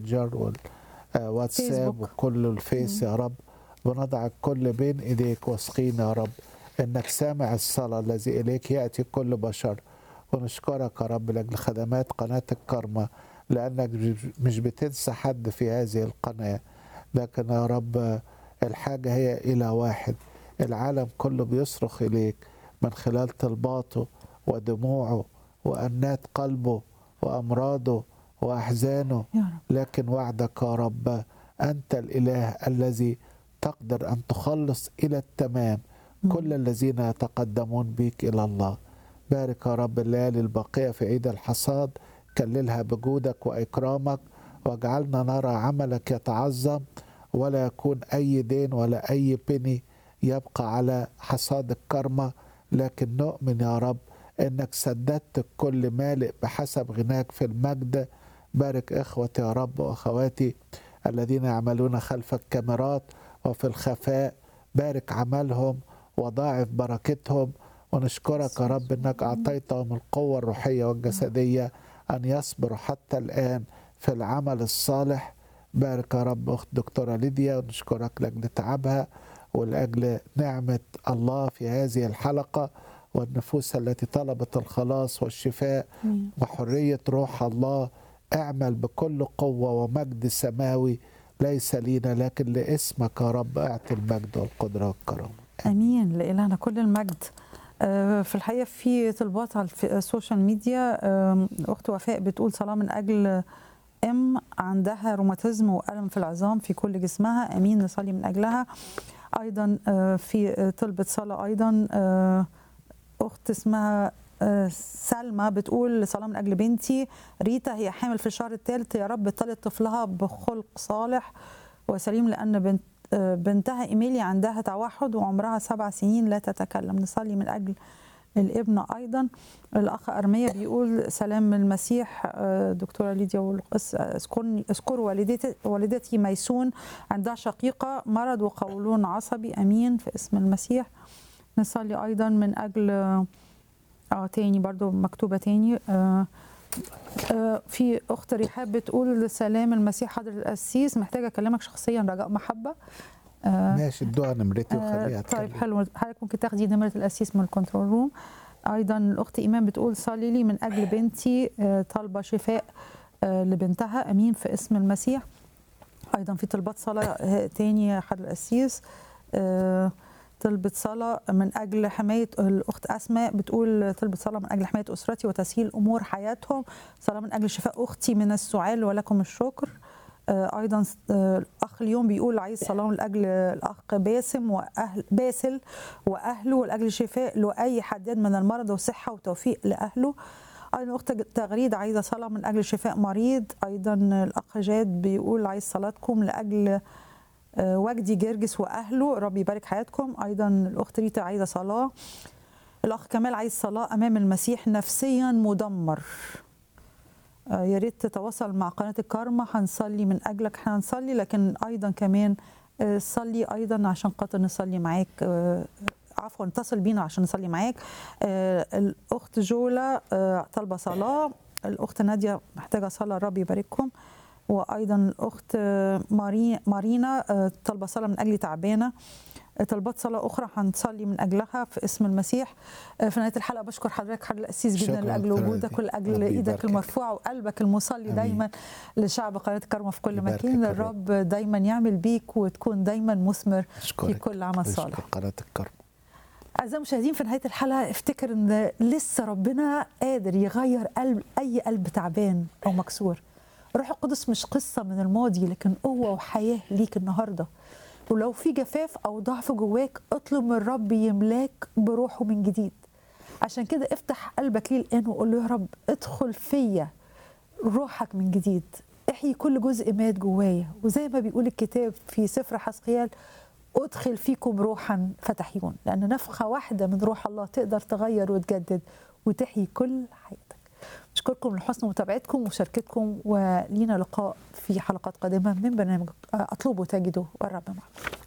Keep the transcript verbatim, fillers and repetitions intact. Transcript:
الماسنجر والواتساب فيسبوك. وكل الفيس يا رب. بنضع الكل بين ايديك واثقين يا رب انك سامع الصلاة الذي اليك يأتي كل بشر. ونشكرك يا رب لاجل خدمات قناة الكرمة، لانك مش بتنسى حد في هذه القناة. لكن يا رب الحاجة هي الى واحد، العالم كله بيصرخ اليك من خلال طلباته ودموعه وأنات قلبه وأمراضه وأحزانه. يا رب. لكن وعدك يا رب أنت الإله الذي تقدر أن تخلص إلى التمام كل الذين يتقدمون بك إلى الله. بارك يا رب الليالي الباقية في عيد الحصاد، كللها بجودك وإكرامك، واجعلنا نرى عملك يتعظم، ولا يكون أي دين ولا أي بني يبقى على حصاد الكرمة، لكن نؤمن يا رب انك سددت الكل مالئ بحسب غناك في المجد. بارك اخوتي يا رب واخواتي الذين يعملون خلف الكاميرات وفي الخفاء، بارك عملهم وضاعف بركتهم. ونشكرك يا رب انك اعطيتهم القوة الروحية والجسدية ان يصبروا حتى الان في العمل الصالح. بارك يا رب اخت دكتورة ليديا، ونشكرك لاجل تعبها ولاجل نعمة الله في هذه الحلقة، والنفوس التي طلبت الخلاص والشفاء وحرية روح الله. اعمل بكل قوة ومجد سماوي ليس لينا لكن لاسمك يا رب. اعطي المجد والقدرة والكرامة. امين. لإلهنا كل المجد. في الحقيقة في طلبات على السوشيال ميديا. اخت وفاء بتقول صلاة من اجل ام عندها روماتيزم والم في العظام في كل جسمها، امين نصلي من اجلها. ايضا في طلبة صلاة ايضا أخت اسمها سلمى بتقول صلاة من أجل بنتي ريتا، هي حامل في الشهر الثالث، يا رب طلت طفلها بخلق صالح وسليم، لأن بنت بنتها إيميلي عندها توحد وعمرها سبع سنين لا تتكلم. نصلي من أجل الابن أيضا. الأخ أرمية بيقول سلام المسيح دكتورة ليديا، اذكر والدتي والدتي ميسون عندها شقيقة مرض وقولون عصبي، أمين في اسم المسيح. نصلي أيضا من أجل آه تاني برضو مكتوبة تاني آه آه في أخت رحاب بتقول سلام المسيح حضرة القسيس، محتاجة أكلمك شخصيا رجاء محبة. آه ماشي، ادوها نمرتي وخليها تتكلم. طيب حلو، حضرتك ممكن تاخدي نمرة القسيس من الكنترول روم. أيضا الأخت إيمان بتقول صلي لي من أجل بنتي آه طالبة شفاء آه لبنتها، أمين في اسم المسيح. أيضا في طلبات صلاة تاني حضرة القسيس. آه طلبة صلاة من أجل حماية الأخت أسماء بتقول طلبة صلاة من أجل حماية أسرتي وتسهيل أمور حياتهم، صلاة من أجل شفاء أختي من السعال ولكم الشكر. أيضا الأخ اليوم بيقول عايز صلاة من أجل الأخ باسم وأهل باسل وأهله ولأجل شفاء لأي حداد من المرض وصحة وتوفيق لأهله. أيضا أخت تغريد عايزة صلاة من أجل شفاء مريض. أيضا الأخ جاد بيقول عايز صلاتكم لأجل وجدي جرجس واهله، ربي يبارك حياتكم. ايضا الاخت ريتا عايزه صلاه. الاخ كمال عايز صلاه امام المسيح نفسيا مدمر، يا ريت تتواصل مع قناه الكارما هنصلي من اجلك. هنصلي لكن ايضا كمان صلي ايضا عشان خاطر نصلي معاك، عفوا اتصل بينا عشان نصلي معاك. الاخت جولا طالبه صلاه. الاخت ناديه محتاجه صلاه، ربي يبارككم. وايضا الاخت ماري مارينا طالبه صلاه من اجل تعبانه. طلبات صلاه اخرى هنصلي من اجلها في اسم المسيح. في نهايه الحلقه بشكر حضرتك حضرتك القسيس جدا لاجل وجودك ولاجل ايدك المرفوعه وقلبك المصلي دايما لشعب قناه الكرمه في كل مكان. الرب دايما يعمل بيك وتكون دايما مثمر في كل عمل صالح. قناه الكرمه. أعزائي المشاهدين في نهاية الحلقة افتكر ان لسه ربنا قادر يغير قلب اي قلب تعبان او مكسور. روح القدس مش قصة من الماضي لكن قوة وحياة ليك النهاردة. ولو في جفاف أو ضعف جواك اطلب من الرب يملاك بروحه من جديد. عشان كده افتح قلبك ليه الآن وقول له يا رب ادخل فيا روحك من جديد، احيي كل جزء مات جوايا. وزي ما بيقول الكتاب في سفر حزقيال ادخل فيكم روحا فتحيون، لأن نفخة واحدة من روح الله تقدر تغير وتجدد وتحيي كل حياتك. أشكركم لحسن متابعتكم ومشاركتكم، ولينا لقاء في حلقات قادمة من برنامج أطلبوا تجدوا والرب معكم.